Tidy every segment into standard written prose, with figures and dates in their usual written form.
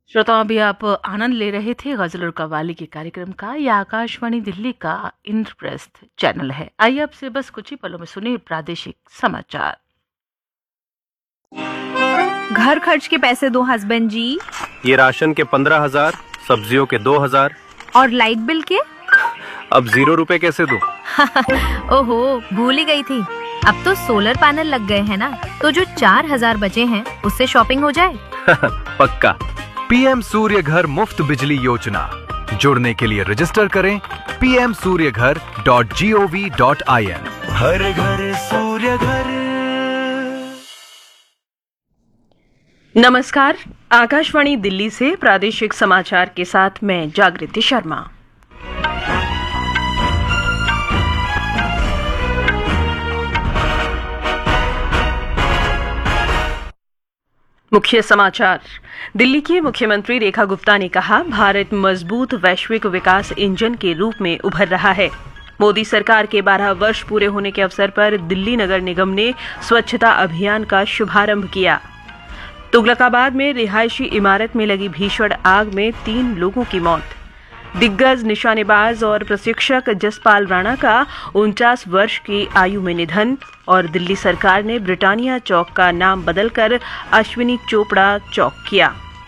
श्रोताओं, अभी आप आनंद ले रहे थे गजल और कव्वाली के कार्यक्रम का। यह आकाशवाणी दिल्ली का इंद्रप्रस्थ चैनल है। आइए अब से बस कुछ ही पलों में सुनिए प्रादेशिक समाचार। घर खर्च के पैसे दो हस्बैंड जी। ये राशन के 15,000, सब्जियों के 2,000 और लाइट बिल के अब 0 रुपए कैसे दूं? ओहो, भूल ही गई थी। अब तो सोलर पैनल लग गए हैं ना, तो जो 4,000 बचे हैं उससे शॉपिंग हो जाए। पक्का। पीएम सूर्य घर मुफ्त बिजली योजना। जुड़ने के लिए रजिस्टर करें pmsuryaghar.gov.in। हर घर सूर्य घर। नमस्कार, आकाशवाणी दिल्ली से प्रादेशिक समाचार के साथ मैं जागृति शर्मा। मुख्य समाचार। दिल्ली की मुख्यमंत्री रेखा गुप्ता ने कहा, भारत मजबूत वैश्विक विकास इंजन के रूप में उभर रहा है। मोदी सरकार के 12 वर्ष पूरे होने के अवसर पर दिल्ली नगर निगम ने स्वच्छता अभियान का शुभारंभ किया। तुगलकाबाद में रिहायशी इमारत में लगी भीषण आग में 3 लोगों की मौत। दिग्गज निशानेबाज और प्रशिक्षक जसपाल राणा का 49 वर्ष की आयु में निधन। और दिल्ली सरकार ने ब्रिटानिया चौक का नाम बदलकर अश्विनी चोपड़ा चौक किया।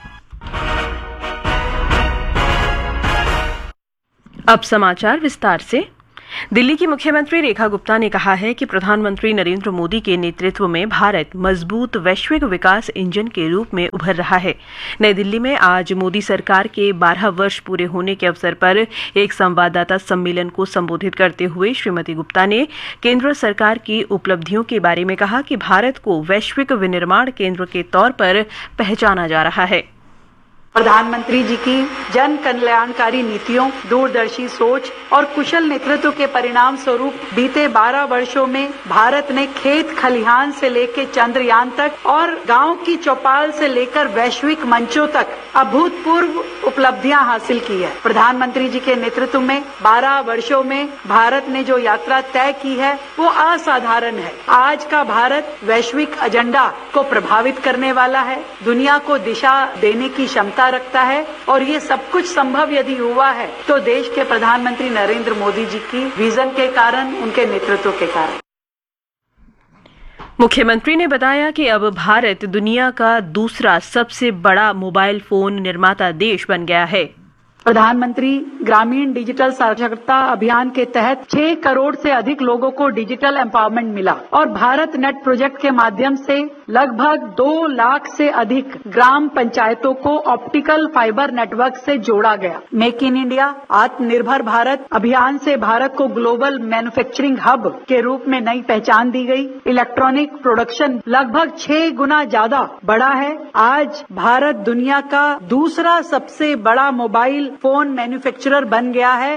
अब समाचार विस्तार से। दिल्ली की मुख्यमंत्री रेखा गुप्ता ने कहा है कि प्रधानमंत्री नरेंद्र मोदी के नेतृत्व में भारत मजबूत वैश्विक विकास इंजन के रूप में उभर रहा है। नई दिल्ली में आज मोदी सरकार के 12 वर्ष पूरे होने के अवसर पर एक संवाददाता सम्मेलन को संबोधित करते हुए श्रीमती गुप्ता ने केंद्र सरकार की उपलब्धियों के बारे में कहा कि भारत को वैश्विक विनिर्माण केंद्र के तौर पर पहचाना जा रहा है। प्रधानमंत्री जी की जन कल्याणकारी नीतियों, दूरदर्शी सोच और कुशल नेतृत्व के परिणाम स्वरूप बीते 12 वर्षों में भारत ने खेत खलिहान से लेकर चंद्रयान तक और गांव की चौपाल से लेकर वैश्विक मंचों तक अभूतपूर्व उपलब्धियां हासिल की है। प्रधानमंत्री जी के नेतृत्व में 12 वर्षों में भारत ने जो यात्रा तय की है वो असाधारण है। आज का भारत वैश्विक एजेंडा को प्रभावित करने वाला है, दुनिया को दिशा देने की क्षमता रखता है और ये सब कुछ संभव यदि हुआ है तो देश के प्रधानमंत्री नरेंद्र मोदी जी की विजन के कारण, उनके नेतृत्व के कारण। मुख्यमंत्री ने बताया कि अब भारत दुनिया का दूसरा सबसे बड़ा मोबाइल फोन निर्माता देश बन गया है। प्रधानमंत्री ग्रामीण डिजिटल साक्षरता अभियान के तहत 6 करोड़ से अधिक लोगों को डिजिटल एम्पावरमेंट मिला और भारत नेट प्रोजेक्ट के माध्यम से लगभग 2 लाख से अधिक ग्राम पंचायतों को ऑप्टिकल फाइबर नेटवर्क से जोड़ा गया। मेक इन इंडिया, आत्मनिर्भर भारत अभियान से भारत को ग्लोबल मैन्युफैक्चरिंग हब के रूप में नई पहचान दी गई। इलेक्ट्रॉनिक प्रोडक्शन लगभग 6 गुना ज्यादा बढ़ा है। आज भारत दुनिया का दूसरा सबसे बड़ा मोबाइल फोन मैन्युफैक्चरर बन गया है।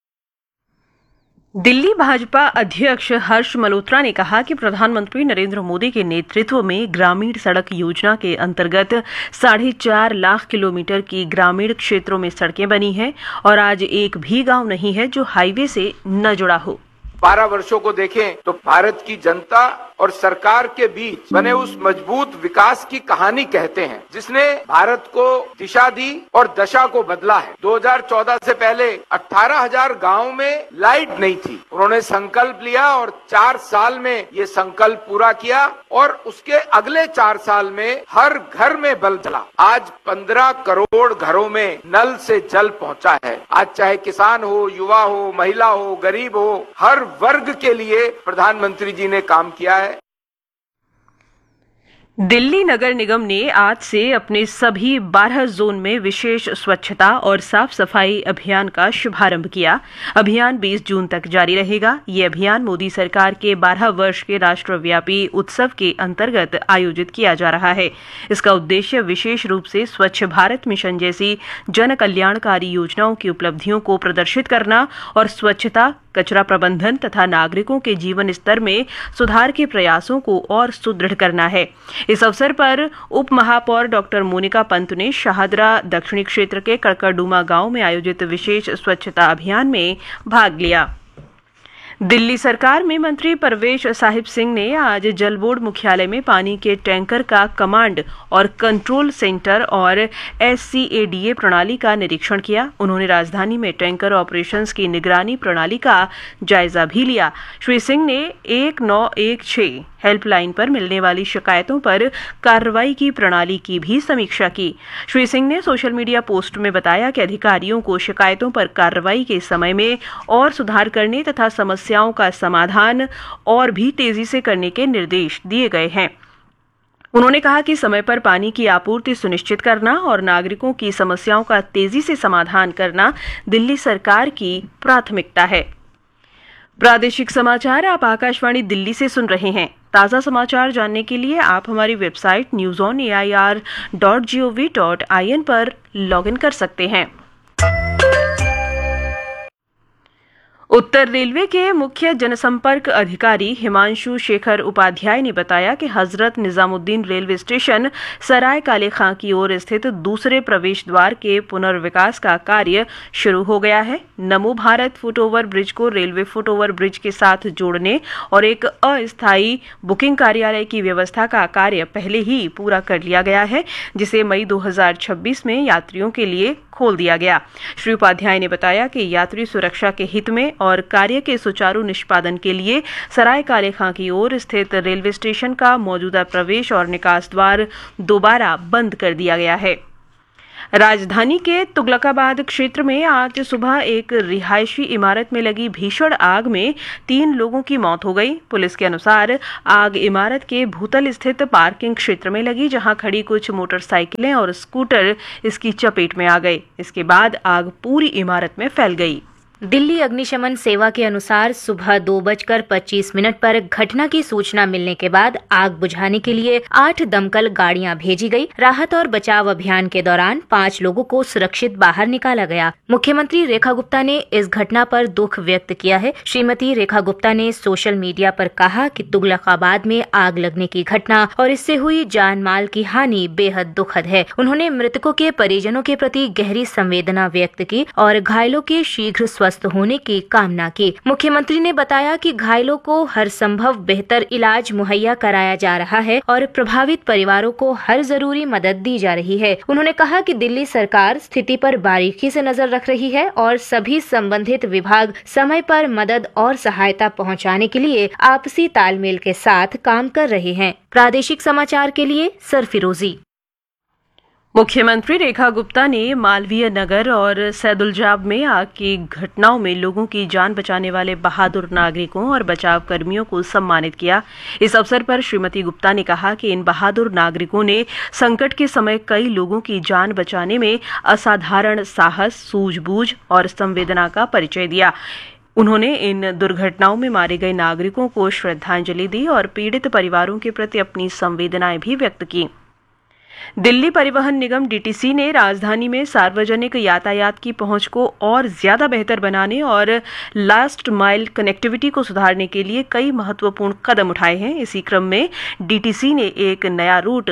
दिल्ली भाजपा अध्यक्ष हर्ष मल्होत्रा ने कहा कि प्रधानमंत्री नरेंद्र मोदी के नेतृत्व में ग्रामीण सड़क योजना के अंतर्गत 4.5 लाख किलोमीटर की ग्रामीण क्षेत्रों में सड़कें बनी हैं और आज एक भी गांव नहीं है जो हाईवे से न जुड़ा हो। 12 वर्षों को देखें तो भारत की जनता और सरकार के बीच बने उस मजबूत विकास की कहानी कहते हैं, जिसने भारत को दिशा दी और दशा को बदला है। 2014 से पहले 18,000 गांव में लाइट नहीं थी। उन्होंने संकल्प लिया और 4 साल में ये संकल्प पूरा किया और उसके अगले 4 साल में हर घर में बल्ब जला। आज 15 करोड़ घरों में नल से जल पहुंचा है। आज चाहे किसान हो, युवा हो, महिला हो, गरीब हो, हर वर्ग के लिए प्रधानमंत्री जी ने काम किया है। दिल्ली नगर निगम ने आज से अपने सभी 12 जोन में विशेष स्वच्छता और साफ सफाई अभियान का शुभारंभ किया। अभियान 20 जून तक जारी रहेगा। ये अभियान मोदी सरकार के 12 वर्ष के राष्ट्रव्यापी उत्सव के अंतर्गत आयोजित किया जा रहा है। इसका उद्देश्य विशेष रूप से स्वच्छ भारत मिशन जैसी जन कल्याणकारी योजनाओं की उपलब्धियों को प्रदर्शित करना और स्वच्छता, कचरा प्रबंधन तथा नागरिकों के जीवन स्तर में सुधार के प्रयासों को और सुदृढ़ करना है। इस अवसर पर उप महापौर डॉक्टर मोनिका पंत ने शाहदरा दक्षिणी क्षेत्र के कड़कड़डूमा गांव में आयोजित विशेष स्वच्छता अभियान में भाग लिया। दिल्ली सरकार में मंत्री परवेश साहिब सिंह ने आज जल बोर्ड मुख्यालय में पानी के टैंकर का कमांड और कंट्रोल सेंटर और SCADA प्रणाली का निरीक्षण किया। उन्होंने राजधानी में टैंकर ऑपरेशंस की निगरानी प्रणाली का जायजा भी लिया। श्री सिंह ने 1916 हेल्पलाइन पर मिलने वाली शिकायतों पर कार्रवाई की प्रणाली की भी समीक्षा की। श्री सिंह ने सोशल मीडिया पोस्ट में बताया कि अधिकारियों को शिकायतों पर कार्रवाई के समय में और सुधार करने तथा समस्याओं का समाधान और भी तेजी से करने के निर्देश दिए गए हैं। उन्होंने कहा कि समय पर पानी की आपूर्ति सुनिश्चित करना और नागरिकों की समस्याओं का तेजी से समाधान करना दिल्ली सरकार की प्राथमिकता है। प्रादेशिक समाचार आप आकाशवाणी दिल्ली से सुन रहे हैं। ताज़ा समाचार जानने के लिए आप हमारी वेबसाइट newsonair.gov.in पर लॉगिन कर सकते हैं। उत्तर रेलवे के मुख्य जनसंपर्क अधिकारी हिमांशु शेखर उपाध्याय ने बताया कि हजरत निजामुद्दीन रेलवे स्टेशन सराय काले खां की ओर स्थित दूसरे प्रवेश द्वार के पुनर्विकास का कार्य शुरू हो गया है। नमो भारत फुटओवर ब्रिज को रेलवे फुटओवर ब्रिज के साथ जोड़ने और एक अस्थायी बुकिंग कार्यालय की व्यवस्था का कार्य पहले ही पूरा कर लिया गया है, जिसे मई 2026 में यात्रियों के लिए खोल दिया गया। श्री उपाध्याय ने बताया कि यात्री सुरक्षा के हित में और कार्य के सुचारू निष्पादन के लिए सराय काले खां की ओर स्थित रेलवे स्टेशन का मौजूदा प्रवेश और निकास द्वार दोबारा बंद कर दिया गया है। राजधानी के तुगलकाबाद क्षेत्र में आज सुबह एक रिहायशी इमारत में लगी भीषण आग में 3 लोगों की मौत हो गई। पुलिस के अनुसार आग इमारत के भूतल स्थित पार्किंग क्षेत्र में लगी, जहां खड़ी कुछ मोटरसाइकिलें और स्कूटर इसकी चपेट में आ गए। इसके बाद आग पूरी इमारत में फैल गई। दिल्ली अग्निशमन सेवा के अनुसार सुबह 2:25 पर घटना की सूचना मिलने के बाद आग बुझाने के लिए 8 दमकल गाड़ियां भेजी गई। राहत और बचाव अभियान के दौरान 5 लोगों को सुरक्षित बाहर निकाला गया। मुख्यमंत्री रेखा गुप्ता ने इस घटना पर दुख व्यक्त किया है। श्रीमती रेखा गुप्ता ने सोशल मीडिया पर कहा कि तुगलकाबाद में आग लगने की घटना और इससे हुई जान माल की हानि बेहद दुखद है। उन्होंने मृतकों के परिजनों के प्रति गहरी संवेदना व्यक्त की और घायलों के शीघ्र स्वस्थ होने की कामना की। मुख्यमंत्री ने बताया कि घायलों को हर संभव बेहतर इलाज मुहैया कराया जा रहा है और प्रभावित परिवारों को हर जरूरी मदद दी जा रही है। उन्होंने कहा कि दिल्ली सरकार स्थिति पर बारीकी से नजर रख रही है और सभी संबंधित विभाग समय पर मदद और सहायता पहुंचाने के लिए आपसी तालमेल के साथ काम कर रहे हैं। प्रादेशिक समाचार के लिए सरफिरोजी। मुख्यमंत्री रेखा गुप्ता ने मालवीय नगर और सैदुलजाब में आग की घटनाओं में लोगों की जान बचाने वाले बहादुर नागरिकों और बचाव कर्मियों को सम्मानित किया। इस अवसर पर श्रीमती गुप्ता ने कहा कि इन बहादुर नागरिकों ने संकट के समय कई लोगों की जान बचाने में असाधारण साहस, सूझबूझ और संवेदना का परिचय दिया। उन्होंने इन दुर्घटनाओं में मारे गए नागरिकों को श्रद्धांजलि दी और पीड़ित परिवारों के प्रति अपनी संवेदनाएं भी व्यक्त की। दिल्ली परिवहन निगम DTC ने राजधानी में सार्वजनिक यातायात की पहुंच को और ज्यादा बेहतर बनाने और लास्ट माइल कनेक्टिविटी को सुधारने के लिए कई महत्वपूर्ण कदम उठाए हैं। इसी क्रम में DTC ने एक नया रूट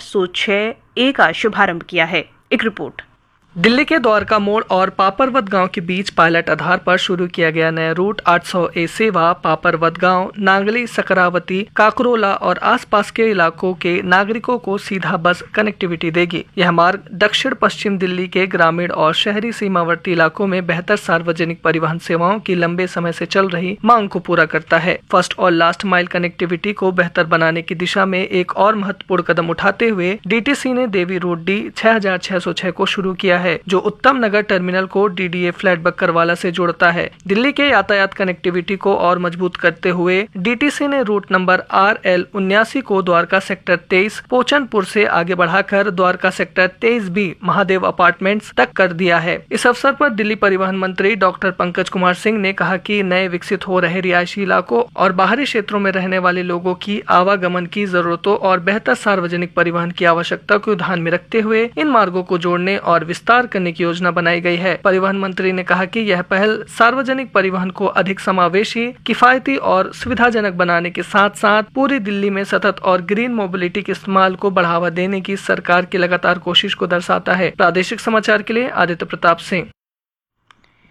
806A का शुभारंभ किया है। एक रिपोर्ट। दिल्ली के द्वारका मोड़ और पापरवद गांव के बीच पायलट आधार पर शुरू किया गया नया रूट 800A सेवा पापरवद गांव, नांगली, सकरावती, काकरोला और आसपास के इलाकों के नागरिकों को सीधा बस कनेक्टिविटी देगी। यह मार्ग दक्षिण पश्चिम दिल्ली के ग्रामीण और शहरी सीमावर्ती इलाकों में बेहतर सार्वजनिक परिवहन सेवाओं की लंबे समय से चल रही मांग को पूरा करता है। फर्स्ट और लास्ट माइल कनेक्टिविटी को बेहतर बनाने की दिशा में एक और महत्वपूर्ण कदम उठाते हुए DTC ने देवी रोड D 6606 को शुरू किया है, जो उत्तम नगर टर्मिनल को DDA फ्लैट बक्करवाला से जोड़ता है। दिल्ली के यातायात कनेक्टिविटी को और मजबूत करते हुए DTC ने रूट नंबर RL 79 को द्वारका सेक्टर 23 पोचनपुर से आगे बढ़ाकर Dwarka sector 23B Mahadev apartments तक कर दिया है। इस अवसर पर दिल्ली परिवहन मंत्री डॉक्टर पंकज कुमार सिंह ने कहा कि नए विकसित हो रहे रिहायशी इलाकों और बाहरी क्षेत्रों में रहने वाले लोगों की आवागमन की जरूरतों और बेहतर सार्वजनिक परिवहन की आवश्यकता को ध्यान में रखते हुए इन मार्गों को जोड़ने और विस्तार करने की योजना बनाई गई है। परिवहन मंत्री ने कहा कि यह पहल सार्वजनिक परिवहन को अधिक समावेशी, किफायती और सुविधाजनक बनाने के साथ साथ पूरी दिल्ली में सतत और ग्रीन मोबिलिटी के इस्तेमाल को बढ़ावा देने की सरकार की लगातार कोशिश को दर्शाता है। प्रादेशिक समाचार के लिए आदित्य प्रताप सिंह।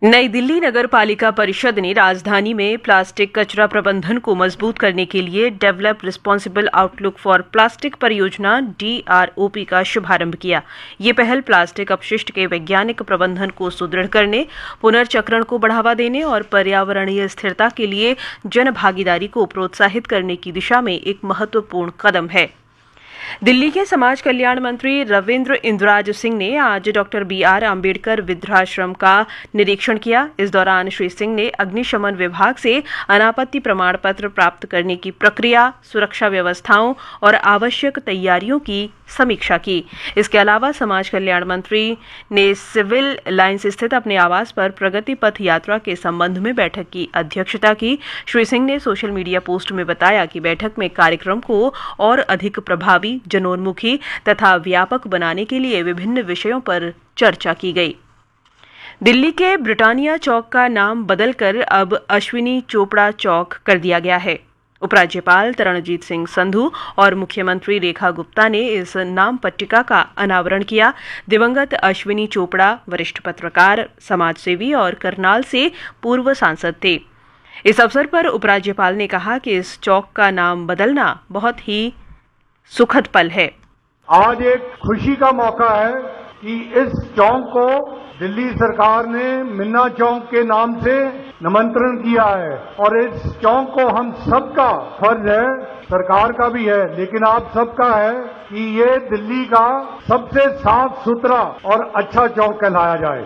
नई दिल्ली नगर पालिका परिषद ने राजधानी में प्लास्टिक कचरा प्रबंधन को मजबूत करने के लिए develop responsible outlook for plastic परियोजना DROP का शुभारंभ किया। ये पहल प्लास्टिक अपशिष्ट के वैज्ञानिक प्रबंधन को सुदृढ़ करने, पुनर्चक्रण को बढ़ावा देने और पर्यावरणीय स्थिरता के लिए जन भागीदारी को प्रोत्साहित करने की दिशा में एक महत्वपूर्ण कदम है। दिल्ली के समाज कल्याण मंत्री रविंद्र इंद्राज सिंह ने आज डॉक्टर BR आम्बेडकर वृद्धाश्रम का निरीक्षण किया। इस दौरान श्री सिंह ने अग्निशमन विभाग से अनापत्ति प्रमाण पत्र प्राप्त करने की प्रक्रिया, सुरक्षा व्यवस्थाओं और आवश्यक तैयारियों की समीक्षा की। इसके अलावा समाज कल्याण मंत्री ने सिविल लाइंस स्थित अपने आवास पर प्रगति पथ यात्रा के संबंध में बैठक की अध्यक्षता की। श्री सिंह ने सोशल मीडिया पोस्ट में बताया कि बैठक में कार्यक्रम को और अधिक प्रभावी, जनोन्मुखी तथा व्यापक बनाने के लिए विभिन्न विषयों पर चर्चा की गई। दिल्ली के ब्रिटानिया चौक का नाम बदलकर अब अश्विनी चोपड़ा चौक कर दिया गया है। उपराज्यपाल तरणजीत सिंह संधू और मुख्यमंत्री रेखा गुप्ता ने इस नाम पट्टिका का अनावरण किया। दिवंगत अश्विनी चोपड़ा वरिष्ठ पत्रकार, समाजसेवी और करनाल से पूर्व सांसद थे। इस अवसर पर उपराज्यपाल ने कहा कि इस चौक का नाम बदलना बहुत ही सुखद पल है। आज एक खुशी का मौका है कि इस चौक को दिल्ली सरकार ने मिन्ना चौक के नाम से निमंत्रण किया है और इस चौक को हम सबका फर्ज है, सरकार का भी है, लेकिन आप सबका है कि ये दिल्ली का सबसे साफ सुथरा और अच्छा चौक कहलाया जाए।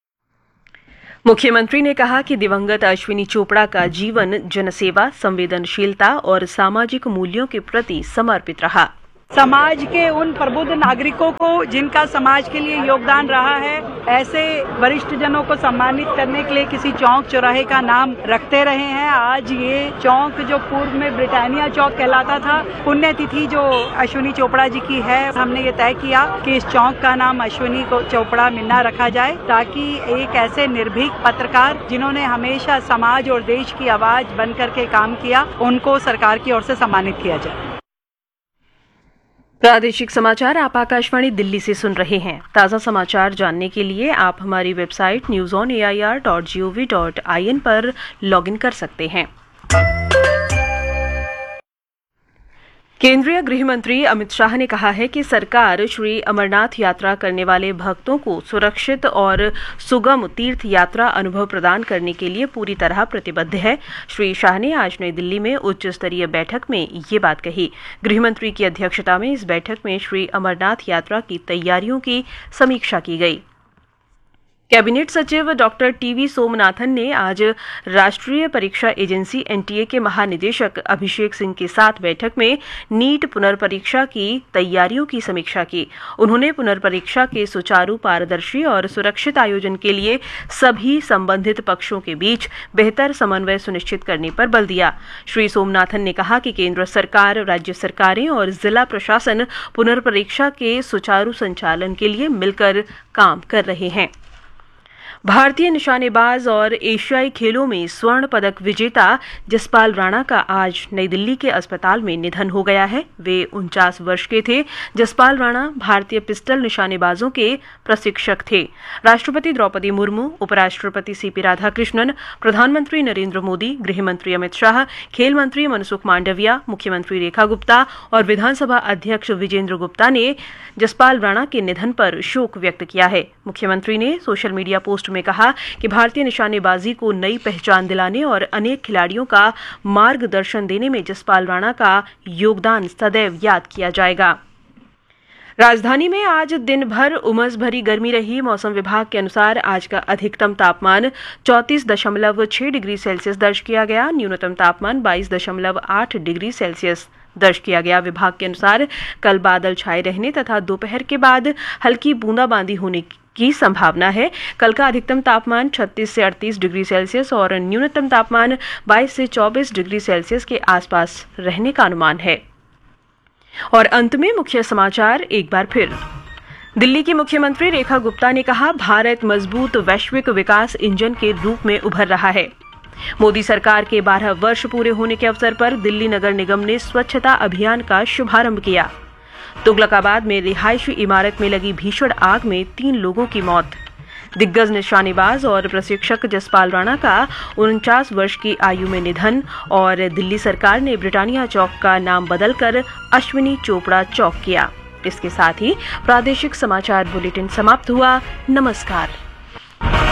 मुख्यमंत्री ने कहा कि दिवंगत अश्विनी चोपड़ा का जीवन जनसेवा, संवेदनशीलता और सामाजिक मूल्यों के प्रति समर्पित रहा। समाज के उन प्रबुद्ध नागरिकों को जिनका समाज के लिए योगदान रहा है, ऐसे वरिष्ठ जनों को सम्मानित करने के लिए किसी चौक चौराहे का नाम रखते रहे हैं। आज ये चौक जो पूर्व में ब्रिटानिया चौक कहलाता था, पुण्यतिथि जो अश्विनी चोपड़ा जी की है, हमने ये तय किया कि इस चौक का नाम अश्विनी चोपड़ा मिन्ना रखा जाए, ताकि एक ऐसे निर्भीक पत्रकार जिन्होंने हमेशा समाज और देश की आवाज बन करके काम किया, उनको सरकार की ओर से सम्मानित किया जाए। प्रादेशिक समाचार आप आकाशवाणी दिल्ली से सुन रहे हैं। ताज़ा समाचार जानने के लिए आप हमारी वेबसाइट newsonair.gov.in पर लॉगिन कर सकते हैं। केंद्रीय गृह मंत्री अमित शाह ने कहा है कि सरकार श्री अमरनाथ यात्रा करने वाले भक्तों को सुरक्षित और सुगम तीर्थ यात्रा अनुभव प्रदान करने के लिए पूरी तरह प्रतिबद्ध है। श्री शाह ने आज नई दिल्ली में उच्च स्तरीय बैठक में ये बात कही। गृह मंत्री की अध्यक्षता में इस बैठक में श्री अमरनाथ यात्रा की तैयारियों की समीक्षा की गई। कैबिनेट सचिव डॉक्टर टीवी सोमनाथन ने आज राष्ट्रीय परीक्षा एजेंसी NTA के महानिदेशक अभिषेक सिंह के साथ बैठक में नीट पुनर्परीक्षा की तैयारियों की समीक्षा की। उन्होंने पुनर्परीक्षा के सुचारू, पारदर्शी और सुरक्षित आयोजन के लिए सभी संबंधित पक्षों के बीच बेहतर समन्वय सुनिश्चित करने पर बल दिया। श्री सोमनाथन ने कहा कि केंद्र सरकार, राज्य सरकारें और जिला प्रशासन पुनर्परीक्षा के सुचारू संचालन के लिए मिलकर काम कर रहे हैं। भारतीय निशानेबाज और एशियाई खेलों में स्वर्ण पदक विजेता जसपाल राणा का आज नई दिल्ली के अस्पताल में निधन हो गया है। वे 49 वर्ष के थे। जसपाल राणा भारतीय पिस्टल निशानेबाजों के प्रशिक्षक थे। राष्ट्रपति द्रौपदी मुर्मू, उपराष्ट्रपति CP राधाकृष्णन, प्रधानमंत्री नरेंद्र मोदी, गृह मंत्री अमित शाह, खेल मंत्री मनसुख मांडविया, मुख्यमंत्री रेखा गुप्ता और विधानसभा अध्यक्ष विजेंद्र गुप्ता ने जसपाल राणा के निधन पर शोक व्यक्त किया है। मुख्यमंत्री ने सोशल मीडिया पोस्ट में कहा कि भारतीय निशानेबाजी को नई पहचान दिलाने और अनेक खिलाड़ियों का मार्गदर्शन देने में जसपाल राणा का योगदान सदैव याद किया जाएगा। राजधानी में आज दिन भर उमस भरी गर्मी रही। मौसम विभाग के अनुसार आज का अधिकतम तापमान 34.6 डिग्री सेल्सियस दर्ज किया गया। न्यूनतम तापमान 22.8 डिग्री सेल्सियस दर्ज किया गया। विभाग के अनुसार कल बादल छाए रहने तथा दोपहर के बाद हल्की बूंदाबांदी होने की संभावना है। कल का अधिकतम तापमान 36 से 38 डिग्री सेल्सियस और न्यूनतम तापमान 22 से 24 डिग्री सेल्सियस के आसपास रहने का अनुमान है। और अंत में मुख्य समाचार एक बार फिर। दिल्ली की मुख्यमंत्री रेखा गुप्ता ने कहा, भारत मजबूत वैश्विक विकास इंजन के रूप में उभर रहा है। मोदी सरकार के 12 वर्ष पूरे होने के अवसर पर दिल्ली नगर निगम ने स्वच्छता अभियान का शुभारंभ किया। तुगलकाबाद में रिहायशी इमारत में लगी भीषण आग में 3 लोगों की मौत। दिग्गज निशानेबाज और प्रशिक्षक जसपाल राणा का 49 वर्ष की आयु में निधन और दिल्ली सरकार ने ब्रिटानिया चौक का नाम बदलकर अश्विनी चोपड़ा चौक किया। इसके साथ ही प्रादेशिक समाचार बुलेटिन समाप्त हुआ। नमस्कार।